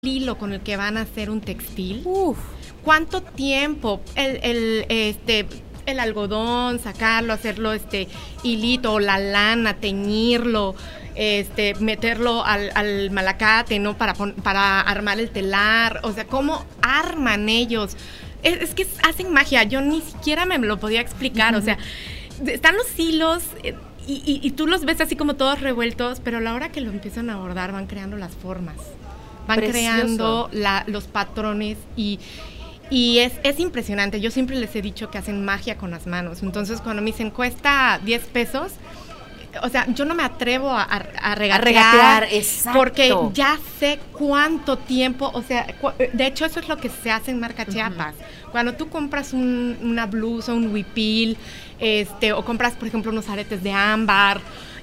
hilo con el que van a hacer un textil. Uf. ¿Cuánto tiempo? El algodón, sacarlo, hacerlo hilito, o la lana, teñirlo, meterlo al malacate, ¿no? Para armar el telar. O sea, ¿cómo arman ellos? Es que hacen magia. Yo ni siquiera me lo podía explicar. O sea, están los hilos y tú los ves así como todos revueltos, pero a la hora que lo empiezan a bordar van creando las formas. Van creando los patrones y es impresionante. Yo siempre les he dicho que hacen magia con las manos. Entonces, cuando me dicen cuesta 10 pesos, o sea, yo no me atrevo a regatear, exacto. Porque ya sé cuánto tiempo, o sea, de hecho eso es lo que se hace en Marca Chiapas. Cuando tú compras una blusa, un huipil, o compras, por ejemplo, unos aretes de ámbar,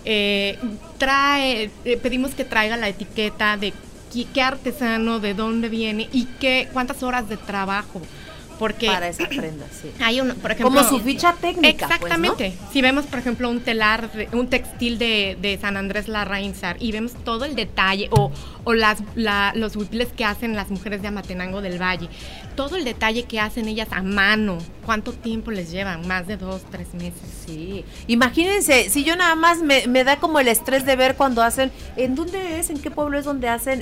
pedimos que traiga la etiqueta de qué artesano, de dónde viene y cuántas horas de trabajo. Porque para esa prenda, sí. Hay por ejemplo, como su ficha técnica. Exactamente. Pues, ¿no? Si vemos, por ejemplo, un telar, un textil de San Andrés Larrainzar y vemos todo el detalle, o los huipiles que hacen las mujeres de Amatenango del Valle, todo el detalle que hacen ellas a mano, ¿cuánto tiempo les llevan? Más de 2-3 meses. Sí. Imagínense, si yo nada más me da como el estrés de ver cuando hacen, ¿en dónde es? ¿En qué pueblo es donde hacen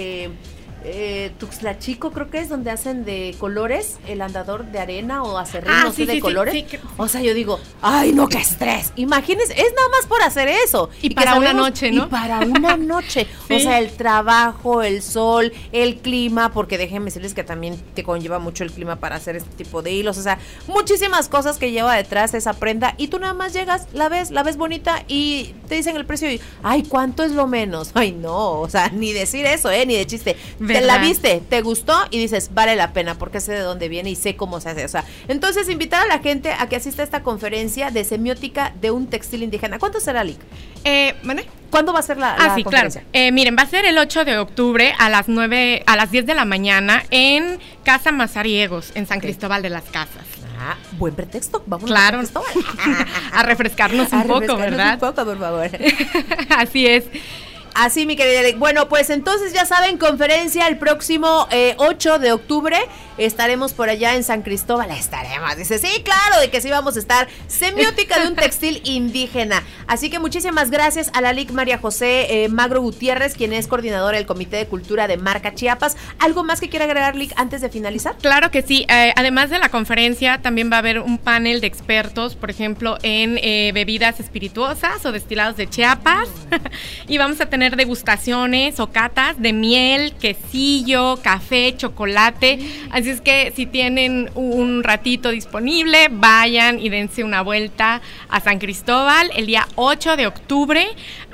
Tuxtlachico, creo que es donde hacen de colores el andador de arena o acerrín, no sé, de colores? Sí. O sea, yo digo, ¡ay, no, qué estrés! Imagínense, es nada más por hacer eso. Y para una noche, ¿no? Y para una noche. Sí. O sea, el trabajo, el sol, el clima, porque déjenme decirles que también te conlleva mucho el clima para hacer este tipo de hilos. O sea, muchísimas cosas que lleva detrás esa prenda y tú nada más llegas, la ves bonita y te dicen el precio y, ¡ay, cuánto es lo menos! ¡Ay, no! O sea, ni decir eso, ni de chiste. Te la viste, te gustó y dices, vale la pena porque sé de dónde viene y sé cómo se hace. O sea, entonces invitar a la gente a que asista a esta conferencia de semiótica de un textil indígena. ¿Cuánto será, Lic? ¿Cuándo va a ser la conferencia? Claro. Miren, va a ser el 8 de octubre a las 10 de la mañana en Casa Mazariegos, en San Cristóbal de las Casas. Ah, buen pretexto. Vamos a refrescarnos un poco, ¿verdad? Un poco, por favor. Así es. Así, mi querida Lic. Bueno, pues entonces ya saben, conferencia el próximo 8 de octubre. Estaremos por allá en San Cristóbal. Estaremos. Dice, sí, claro, de que sí vamos a estar. Semiótica de un textil indígena. Así que muchísimas gracias a la Lic María José Magro Gutiérrez, quien es coordinadora del Comité de Cultura de Marca Chiapas. ¿Algo más que quiera agregar, Lic, antes de finalizar? Claro que sí. Además de la conferencia, también va a haber un panel de expertos, por ejemplo, en bebidas espirituosas o destilados de Chiapas. Y vamos a tener degustaciones o catas de miel, quesillo, café, chocolate. Así es que si tienen un ratito disponible, vayan y dense una vuelta a San Cristóbal el día 8 de octubre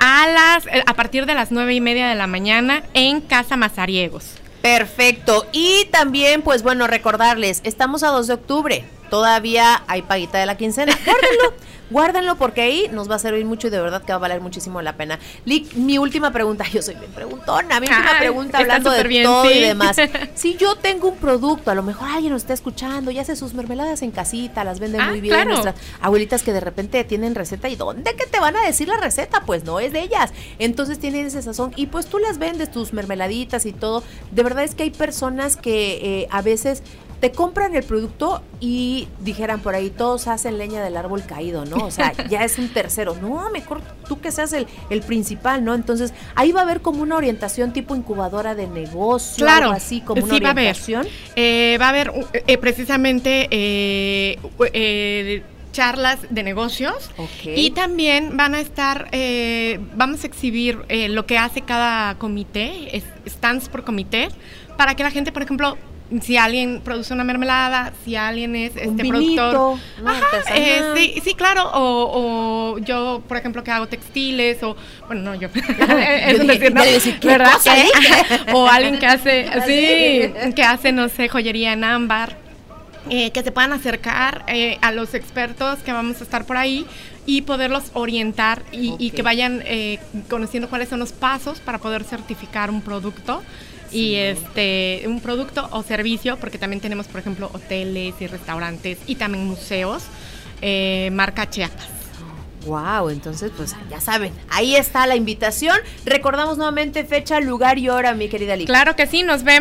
a partir de las 9:30 de la mañana en Casa Mazariegos. Perfecto. Y también, pues bueno, recordarles, estamos a 2 de octubre. Todavía hay paguita de la quincena. Guárdenlo porque ahí nos va a servir mucho y de verdad que va a valer muchísimo la pena. Lic, mi última pregunta, yo soy bien preguntona, mi última pregunta hablando de bien, todo sí. Y demás. Si yo tengo un producto, a lo mejor alguien nos está escuchando y hace sus mermeladas en casita, las venden muy bien, claro. Nuestras abuelitas que de repente tienen receta y ¿dónde que te van a decir la receta? Pues no es de ellas. Entonces tienen ese sazón y pues tú las vendes, tus mermeladitas y todo. De verdad es que hay personas que a veces te compran el producto y dijeran por ahí, todos hacen leña del árbol caído, ¿no? O sea, ya es un tercero. No, mejor tú que seas el principal, ¿no? Entonces, ahí va a haber como una orientación tipo incubadora de negocio, claro, algo así, como una orientación. Va a haber precisamente charlas de negocios, okay. Y también van a estar, vamos a exhibir lo que hace cada comité, stands por comité, para que la gente, por ejemplo, si alguien produce una mermelada, si alguien es productor, sí, claro, o yo, por ejemplo, que hago textiles, o bueno, no yo, eso no es decir, ¿no? ¿Verdad? O alguien que hace, que hace, no sé, joyería en ámbar, que se puedan acercar a los expertos que vamos a estar por ahí y poderlos orientar y que vayan conociendo cuáles son los pasos para poder certificar un producto. Sí. Y un producto o servicio, porque también tenemos, por ejemplo, hoteles y restaurantes y también museos, Marca Chiapas. Wow, entonces pues ya saben, ahí está la invitación. Recordamos nuevamente fecha, lugar y hora, mi querida Lick. Claro que sí, nos vemos